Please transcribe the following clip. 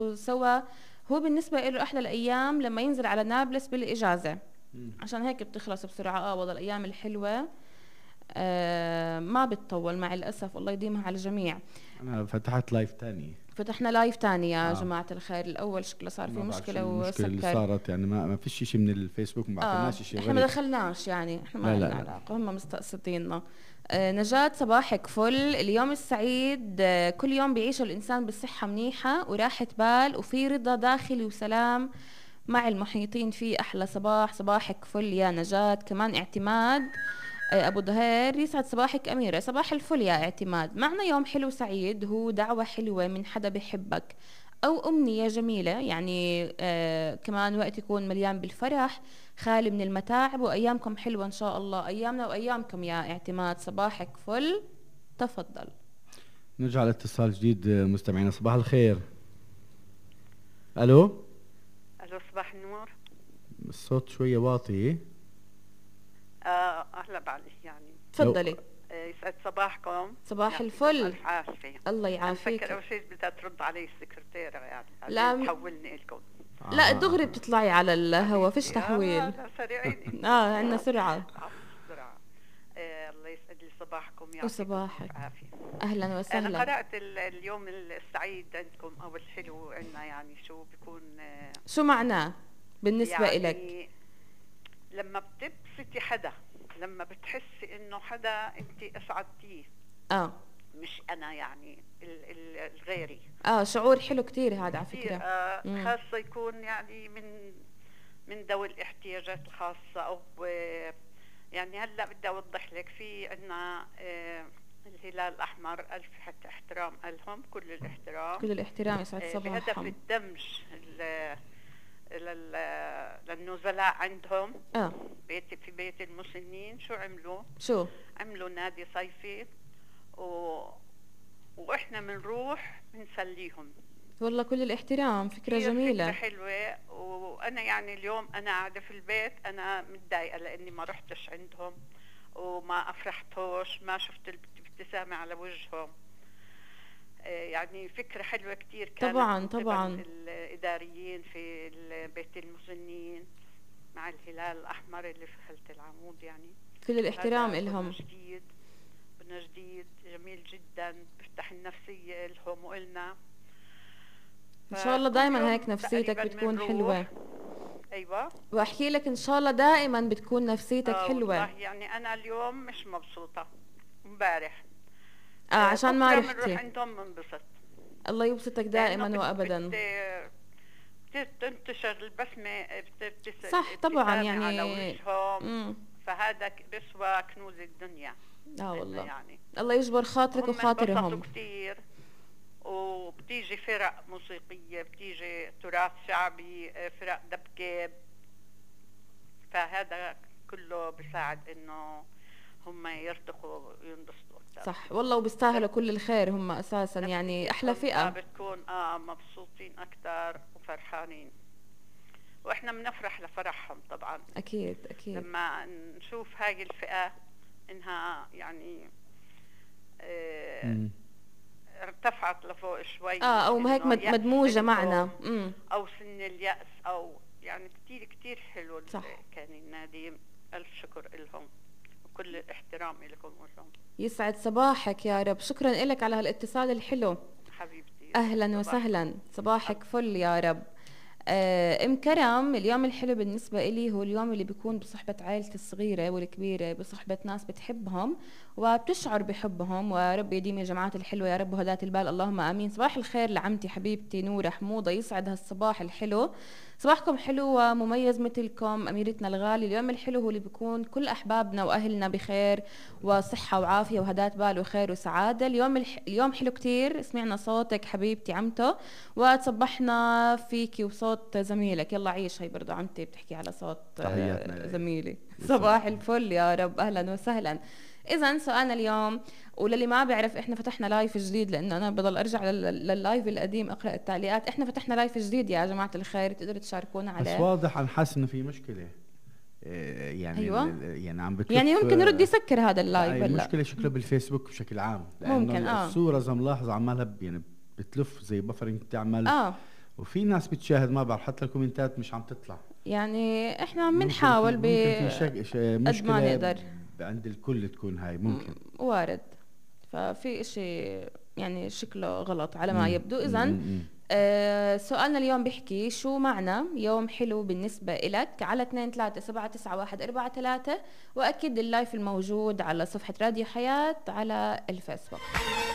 سوا. هو بالنسبة له أحلى الأيام لما ينزل على نابلس بالإجازة، عشان هيك بتخلص بسرعة. والله الأيام الحلوة ما بتطول مع الأسف، الله يديمها على الجميع. أنا فتحت لايف تاني. فتحنا لايف تاني يا جماعة الخير. الأول شكله صار في ما بعرف مشكلة شو المشكلة اللي وسكر. صارت، يعني ما فيش شيء من الفيسبوك، ما بعثناش شيء احنا ما غريب. دخلناش، يعني احنا لا ما لا لنا لا. علاقة، هم مستقصديننا. نجاة صباحك فل. اليوم السعيد كل يوم بيعيشه الإنسان بصحة منيحة وراحة بال وفي رضا داخلي وسلام مع المحيطين فيه. أحلى صباح، صباحك فل يا نجاة. كمان اعتماد أبو ظهير، يسعد صباحك أميرة. صباح الفل يا اعتماد. معنا يوم حلو سعيد، هو دعوة حلوة من حدا بحبك أو أمنية جميلة، يعني كمان وقت يكون مليان بالفرح، خالي من المتاعب، وأيامكم حلوة إن شاء الله. أيامنا وأيامكم يا اعتماد. صباحك فل، تفضل. نرجع لاتصال جديد. مستمعينا صباح الخير. الو. الو صباح النور. الصوت شوية واطي. اهلا بعلي يعني. تفضلي. يسعد صباحكم. صباح الفل. الف عافيه. الله يعافيك. انا اول شيء بدها ترد علي السكرتيره يعني، لا تحولني لكم. لا دغري بتطلعي على الهوا، فيش تحويل. لا سريعين. عندنا سرعة. بسرعه. الله يسعد لي صباحكم، يعطيكم وصباحك. الف عافيه. أهلا وسهلا. انا قرأت اليوم السعيد عندكم او الحلو عندنا، يعني شو بيكون شو معناه بالنسبة يعني إلك؟ لما بتبسطي حدا، لما بتحسي انه حدا انت اسعدتيه، مش انا يعني الغيري. شعور حلو كتير هذا على فكرة. خاصة يكون يعني من ذوي الاحتياجات الخاصة، او يعني هلا بدي اوضح لك، في عندنا الهلال الاحمر، الف حتى احترام لهم، كل الاحترام. كل الاحترام، يسعد بهدف صباحهم. الدمج للنزلاء عندهم. في بيت المسنين شو عملوا؟ عملوا نادي صيفي واحنا بنروح بنسليهم. والله كل الاحترام، فكرة جميلة، فكرة حلوة. وانا يعني اليوم انا قاعدة في البيت، انا متضايقة لاني ما رحتش عندهم وما افرحتوش، ما شفت الابتسامة على وجههم. يعني فكرة حلوة كتير كانت طبعا الإداريين في بيت المسنين مع الهلال الأحمر اللي في خلة العمود. يعني كل الاحترام لهم. بنا جديد جميل جدا، بفتح النفسية لهم وإلنا. إن شاء الله دائما هيك نفسيتك بتكون حلوة. أيوة، وأحكي لك إن شاء الله دائما بتكون نفسيتك حلوة. والله يعني أنا اليوم مش مبسوطة، امبارح عشان ما رحتي. بنروح عندهم منبسط. الله يبسطك دائما وابدا. بتنتشر البسمه، صح طبعا يعني على وجههم. فهذا بسوى كنوز الدنيا. والله يعني الله يجبر خاطرك وخاطرهم كتير. وبتيجي فرق موسيقيه، بتيجي تراث شعبي، فرق دبكه، فهذا كله بيساعد انه هم يرتقوا وينبسطوا. صح والله، وبيستاهلوا كل الخير هم اساسا، يعني احلى فئه. بتكون مبسوطين اكثر وفرحانين، واحنا بنفرح لفرحهم طبعا. اكيد لما نشوف هاي الفئه انها يعني ارتفعت لفوق شوي، او هيك مدموجه معنا، او سن اليأس، او يعني كتير كتير حلو. صح. كان النادي، الف شكر لهم وكل الاحترام لكم ولهم. يسعد صباحك يا رب. شكرا لك على هالاتصال الحلو حبيبتي. اهلا وسهلا. صباحك فل يا رب. ام كرم، اليوم الحلو بالنسبة إلي هو اليوم اللي بيكون بصحبة عائلتي الصغيرة والكبيرة، بصحبة ناس بتحبهم وبتشعر بحبهم، ورب يديم يا جماعات الحلوة يا رب وهدات البال، اللهم آمين. صباح الخير لعمتي حبيبتي نورة حموضة، يسعد هالصباح الحلو. صباحكم حلو ومميز مثلكم أميرتنا الغالي. اليوم الحلو هو اللي بيكون كل أحبابنا وأهلنا بخير وصحة وعافية وهدات بال وخير وسعادة. اليوم حلو كتير، سمعنا صوتك حبيبتي عمته وتصبحنا فيكي وصوت زميلك. يلا عيش، هي برضو عمتي بتحكي على صوت زميلي. صباح الفل يا رب، أهلا وسهلا. إذن سؤالنا اليوم، وللي ما بيعرف احنا فتحنا لايف جديد، لانه انا بضل ارجع لللايف القديم اقرا التعليقات. احنا فتحنا لايف جديد يا جماعه الخير، تقدروا تشاركونا عليه. بس واضح انا حاسس انه في مشكله. يعني أيوة؟ يعني عم بتلف، يعني ممكن يرد يسكر هذا اللايف هلا. المشكله شكله بالفيسبوك بشكل عام، لانه ممكن الصوره اذا ملاحظه عمالها يعني بتلف زي بفرنج تعمل. وفي ناس بتشاهد ما بعرف حتى الكومنتات مش عم تطلع. يعني احنا عم ممكن بنحاول ممكن في قد ما مشكلة نقدر. عند الكل تكون هاي ممكن. وارد. ففي اشي يعني شكله غلط على ما مم. يبدو. اذن مم. سؤالنا اليوم بيحكي شو معنى يوم حلو بالنسبة إلك على 2379143، وأكيد اللايف الموجود على صفحة راديو حياة على الفيسبوك.